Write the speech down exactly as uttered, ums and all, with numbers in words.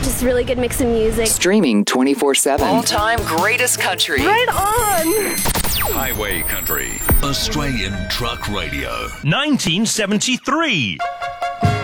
just really good mix of music. Streaming twenty-four seven. All-time greatest country. Right on! Highway Country. Australian Truck Radio. nineteen seventy-three.